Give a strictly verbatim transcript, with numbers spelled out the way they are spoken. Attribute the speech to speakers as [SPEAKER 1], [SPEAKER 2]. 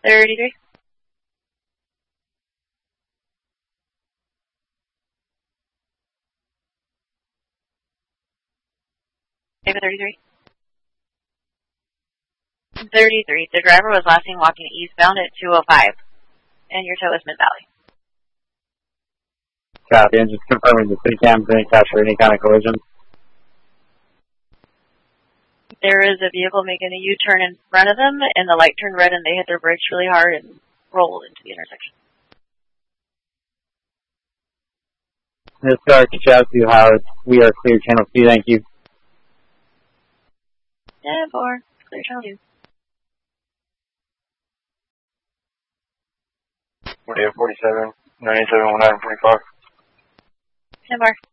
[SPEAKER 1] thirty-three. David thirty-three. thirty-three. The driver was last seen walking eastbound at two oh five, and your tow is Mid-Valley.
[SPEAKER 2] Copy, and just confirming the city cams didn't capture any kind of collision.
[SPEAKER 1] There is a vehicle making a U-turn in front of them, and the light turned red, and they hit their brakes really hard and rolled into the intersection.
[SPEAKER 2] This car to Chassis Howard. We are clear, channel C. Thank you.
[SPEAKER 1] ten four. Clear channel two.
[SPEAKER 3] forty-eight forty-seven, ninety-seven, one nine forty-five.
[SPEAKER 1] ten four.